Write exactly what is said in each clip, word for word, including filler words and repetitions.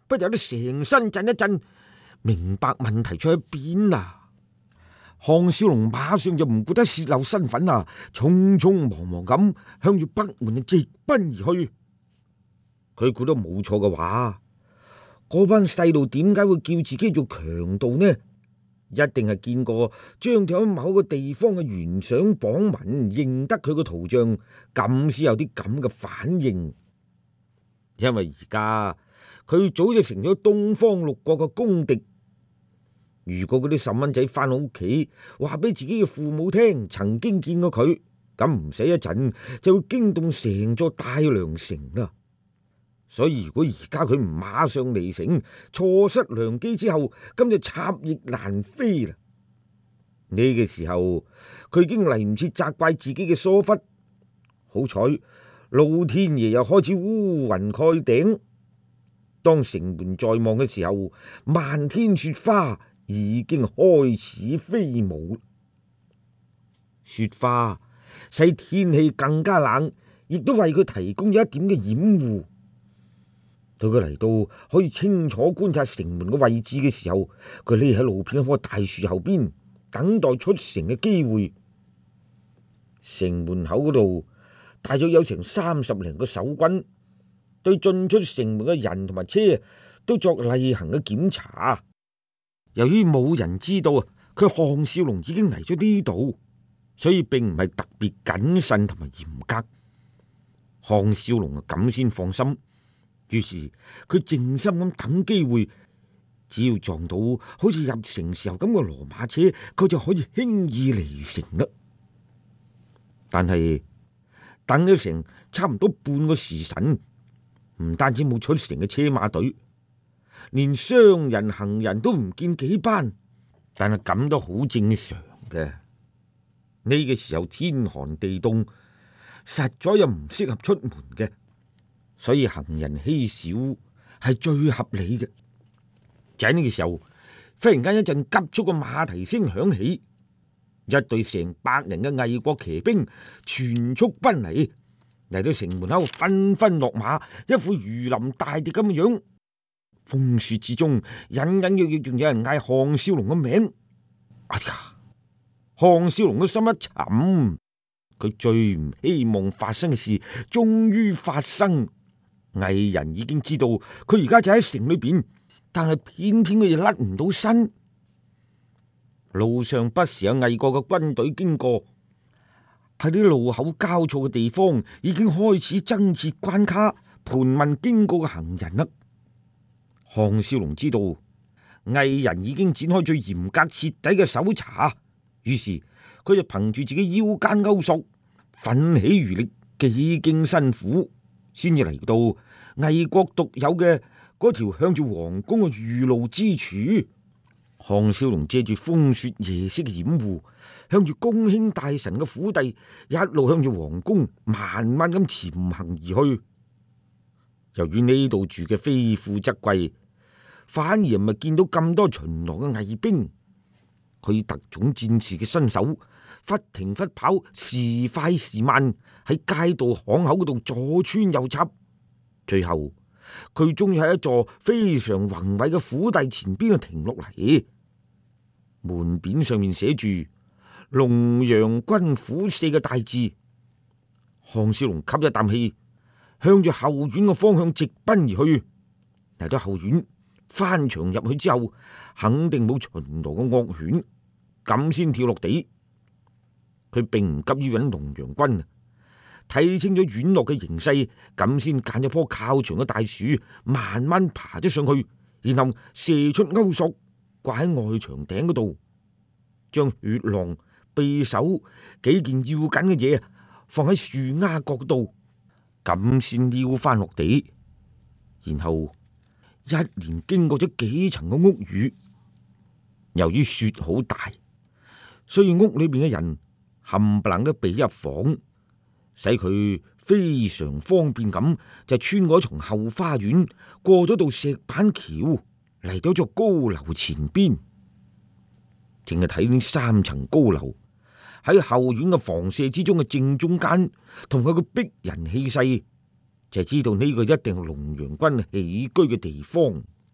不由得成身震一震，明白問題出喺邊啊！項少龍馬上就唔顧得泄露身份啊，匆匆忙忙咁向住北門直奔而去。佢估得冇錯嘅話，嗰班細路點解會叫自己做強盜呢？一定係見過張貼喺某個地方嘅懸賞榜文，認得佢個圖像，咁先有啲咁嘅反應。因為而家佢早就成咗東方六國嘅公敵。如果嗰啲細蚊仔翻到屋企，話俾自己嘅父母聽曾經見過佢，咁唔使一陣就會驚動成座大梁城啦。所以如果而家佢唔馬上離城，錯失良機之後，咁就插翼難飛啦。呢個時候佢已經嚟唔切責怪自己嘅疏忽，好彩老天爺又開始烏雲蓋頂。當城門在望嘅時候，漫天雪花已經開始飛舞。雪花使天氣更加冷，亦都為佢提供咗一點嘅掩護。到佢嚟到可以清楚觀察城門嘅位置嘅時候，佢匿喺路邊一棵大樹後邊，等待出城嘅機會。城門口嗰度大約有成三十零個守軍，對進出城門嘅人同埋車都作例行嘅檢查。由於冇人知道啊，佢項少龍已經嚟咗呢度，所以並唔係特別謹慎同埋嚴格。項少龍啊，咁先放心。於是佢靜心咁等機會，只要撞到好似入城時候咁嘅羅馬車，佢就可以輕易離城啦。但係等咗成差唔多半個時辰，唔單止冇出城嘅車馬隊，連商人行人都唔見幾班。但係咁都好正常嘅。呢個時候天寒地凍，實在又唔適合出門嘅。所以行人稀少係最合理嘅。就喺呢個時候，忽然間一陣急促嘅馬蹄聲響起，一隊成百人嘅魏國騎兵全速奔嚟，嚟到城門口紛紛落馬，一副如臨大敵咁嘅樣。風雪之中，隱隱約約仲有人嗌項少龍嘅名。哎呀！項少龍嘅心一沉，佢最唔希望發生嘅事終於發生。魏人已經知道佢而家就喺城裏邊，但係偏偏佢又甩唔到身。路上不時有魏國嘅軍隊經過，喺啲路口交錯嘅地方已經開始增設關卡，盤問經過嘅行人啦。項少龍知道魏人已經展開最嚴格徹底嘅搜查，於是佢就憑住自己腰間勾索，奮起餘力，幾經辛苦，先至嚟到魏國獨有嘅嗰條向住皇宮嘅御路之處。項少龍借住風雪夜色嘅掩護，向住公卿大臣嘅府邸一路向住皇宮慢慢咁潛行而去。由於呢度住嘅非富則貴，反而唔係見到咁多巡邏嘅魏兵。佢以特種戰士嘅身手，忽停忽跑，時快時慢，喺街道巷口嗰度左穿右插。最後佢終於喺一座非常宏偉嘅府邸前邊停落嚟，門匾上面寫住龍陽軍府四個大字。項少龍吸一啖氣，向住後院嘅方向直奔而去。嚟到後院，翻牆入去之後，肯定冇巡邏嘅惡犬，咁先跳落地。佢並唔急於揾龍陽軍，睇清咗院落嘅形勢，咁先揀咗棵靠牆嘅大樹，慢慢爬咗上去，然後射出鈎索，掛喺外牆頂嗰度，將血囊、匕首幾件要緊嘅嘢放喺樹丫角度，咁先撩翻落地。然後一連經過咗幾層嘅屋宇，由於雪好大，所以屋裏邊嘅人冚唪唥都避入房，使佢非常方便咁就穿過從後花園，過咗道石板橋，嚟到座高樓前邊。淨係睇呢三層高樓喺後院嘅房舍之中嘅正中間，同佢個逼人氣勢，就知道呢個一定係龍陽軍起居嘅地方。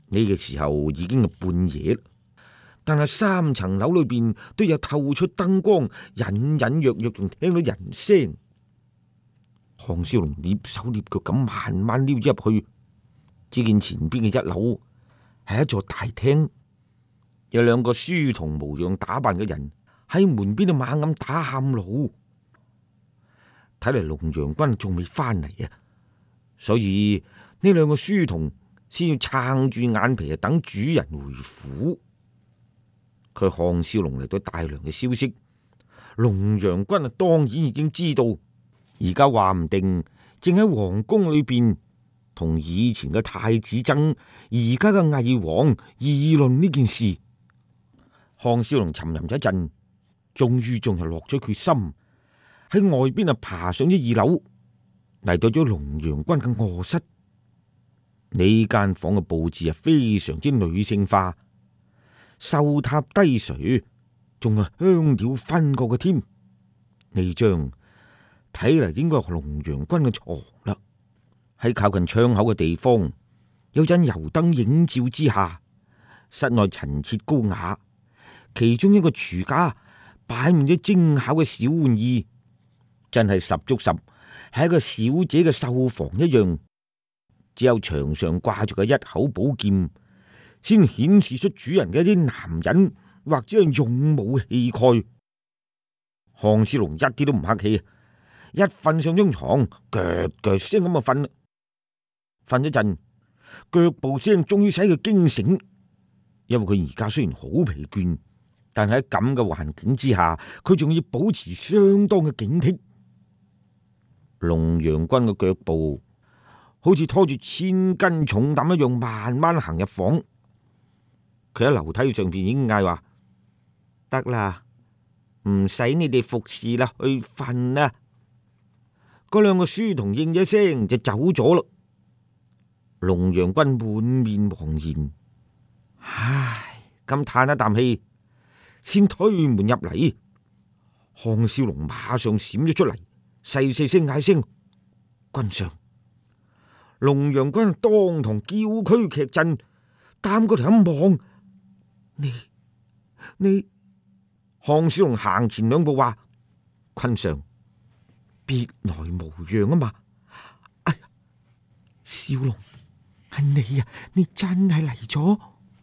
呢個時候已經係半夜，但係三層樓裏邊都有透出燈光，隱隱約約仲聽到人聲。項少龍躡手躡腳咁慢慢溜咗入去，只見前邊嘅一樓係一座大廳，有兩個書童模樣打扮嘅人喺門邊度猛咁打喊路。睇嚟龍陽君仲未翻嚟啊，所以呢兩個書童先要撐住眼皮啊，等主人回府。佢項少龍嚟到大梁嘅消息，龍陽君啊當然已經知道，而家話唔定正喺皇宮裏邊同以前嘅太子爭，而家嘅魏王議論呢件事。項少龍沉吟咗一陣，終於仲係落咗決心，喺外邊啊爬上咗二樓，嚟到咗龍陽君嘅臥室。呢間房嘅布置啊非常之女性化，繡榻低垂，仲係香料熏過嘅添。呢張睇嚟應該係龍陽君嘅床啦。喺靠近窗口嘅地方，有盞油燈映照之下，室內陳設高雅，其中一個廚架擺滿咗精巧嘅小玩意，真係十足十係一個小姐嘅繡房一樣。只有牆上掛住嘅一口寶劍，先顯示出主人嘅一啲男人或者係勇武氣概。項少龍一啲都唔客氣，一瞓上張床，腳腳聲咁就瞓。瞓咗陣，腳步聲終於使佢驚醒，因為佢而家雖然好疲倦，但係喺咁嘅環境之下，佢仲要保持相當嘅警惕。龍陽君嘅腳步好似拖住千斤重擔一樣，慢慢行入房。佢喺樓梯上邊已經嗌話：得啦，唔使你哋服侍啦，去瞓啦。嗰兩個書童應咗一聲就走咗啦。龍陽君滿面茫然，唉，咁嘆一啖氣，先推門入嚟。項少龍馬上閃咗出嚟，細細聲嗌聲：君上！龍陽君當堂叫軀劇震，擔個頭一望，你你項少龍行前兩步話：君上，別來無恙啊嘛！哎呀，少龍，係你啊！你真係嚟咗？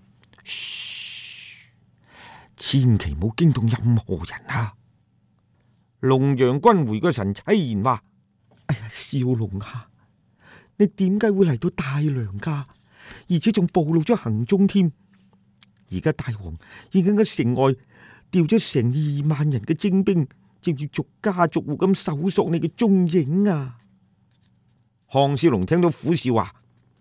噓，千祈唔好驚動任何人啊！龍陽君回個神，凄然話：哎呀，少龍啊！你點解會嚟到大梁噶？而且仲暴露咗行蹤添。而家大王已經喺城外調咗成二萬人嘅精兵，正要逐家逐戶咁搜索你嘅蹤影啊！項少龍聽到苦笑話：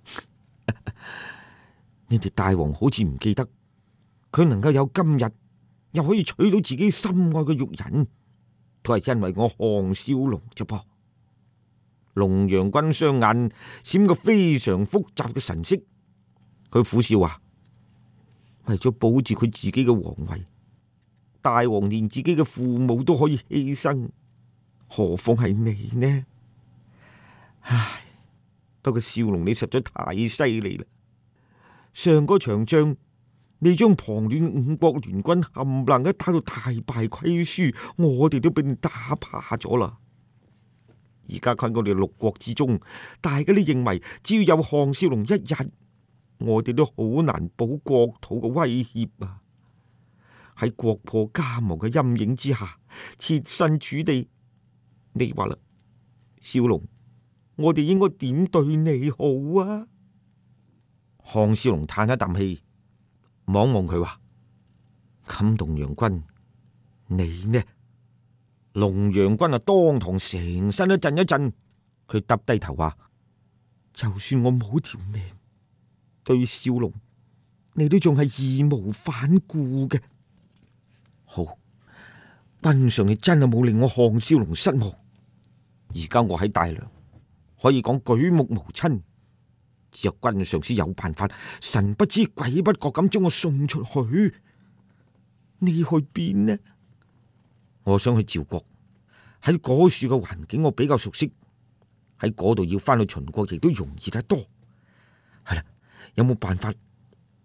你哋大王好似唔記得，佢能夠有今日，又可以娶到自己心愛嘅玉人，都係因為我項少龍啫噃。龍陽君雙眼閃個非常複雜嘅神色，佢苦笑話：為咗保住佢自己嘅皇位，大王連自己嘅父母都可以犧牲，何況係你呢？唉，不過少龍你實在太犀利啦！上個場仗，你將旁亂五國聯軍冚唪唥一打到大敗虧輸，我哋都俾你打怕咗啦。而家喺我哋六國之中，大家都認為只要有項少龍一日，我哋都好難保國土嘅威脅啊！喺國破家亡嘅陰影之下，設身處地，你話啦，少龍，我哋應該點對你好啊？項少龍嘆一啖氣，望望佢話：咁龍陽君，你呢？龍陽君啊，當堂成身都震一震，佢耷低頭話：就算我冇條命，對少龍，你都仲係義無反顧嘅。好，君上你真係冇令我項少龍失望。而家我喺大梁，可以講舉目無親，只有君上先有辦法，神不知鬼不覺咁將我送出去。你去邊呢？我想去趙國，喺嗰處嘅環境我比較熟悉，喺嗰度要翻去秦國亦都容易得多。係啦，有冇辦法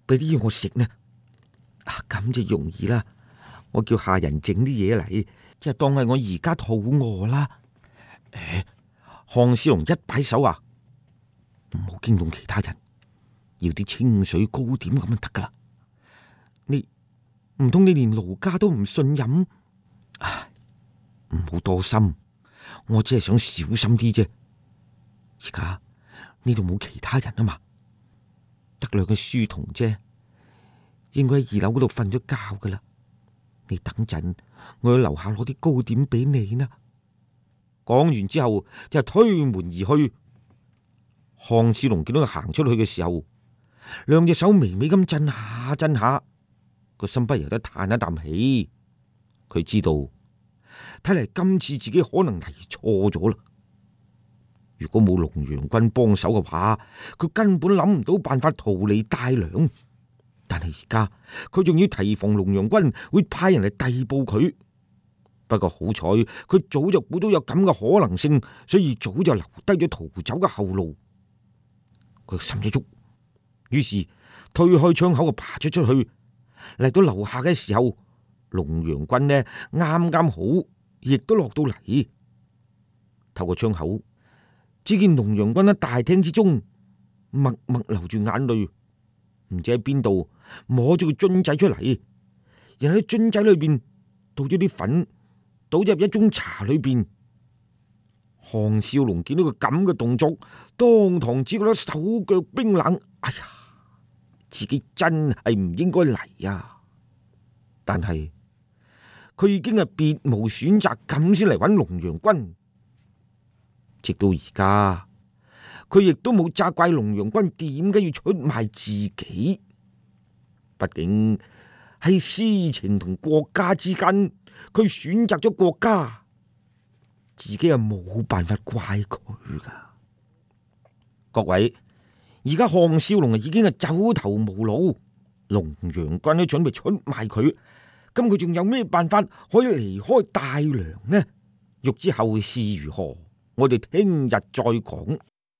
俾啲嘢我食呢？啊，咁就容易啦。我叫下人整啲嘢嚟，即係當係我而家肚餓啦。誒，項少龍一擺手啊，唔好驚動其他人，要啲清水糕點咁就得噶啦。你唔通你連盧家都唔信任？唉，唔好多心，我只係想小心啲啫。而家呢度冇其他人啊嘛，得兩個書童啫，應該喺二樓嗰度瞓咗覺噶啦。你等陣，我去樓下攞啲糕點俾你啦。講完之後就推門而去。項少龍見到佢行出去嘅時候，兩隻手微微咁震下震下，個心不由得嘆一啖氣。佢知道，睇嚟今次自己可能嚟錯咗啦。如果冇龍陽君幫手嘅話，佢根本諗唔到辦法逃離大梁。但係而家佢仲要提防龍陽君會派人嚟逮捕佢。不過好彩，佢早就估到有咁嘅可能性，所以早就留低咗逃走嘅後路。佢心一喐，於是推開窗口就爬咗出去。嚟到樓下嘅時候，龍陽君呢啱啱好亦都落到嚟。透過窗口，只見龍陽君喺大廳之中默默流住眼淚，唔知喺邊度摸咗個樽仔出嚟，然後喺樽仔裏邊倒咗啲粉，倒入一盅茶裏邊。項少龍見到佢咁嘅動作，當堂只覺得手腳冰冷。哎呀，自己真係唔應該嚟啊！但係佢已經係別無選擇，咁先嚟揾龍陽君。直到而家，佢亦都冇責怪龍陽君點解要出賣自己。畢竟喺私情同國家之間，佢選擇咗國家，自己係冇辦法怪佢噶。各位，而家項少龍已經係走投無路，龍陽君都準備出賣佢，咁佢仲有咩辦法可以離開大梁呢？欲知後事如何，我哋聽日再講。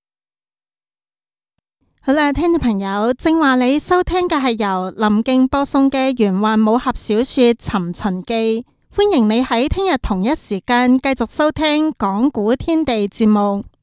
好啦，聽眾朋友，正話你收聽嘅係由林敬播送嘅玄幻武俠小說《尋秦記》，歡迎你喺聽日同一時間繼續收聽講古天地節目。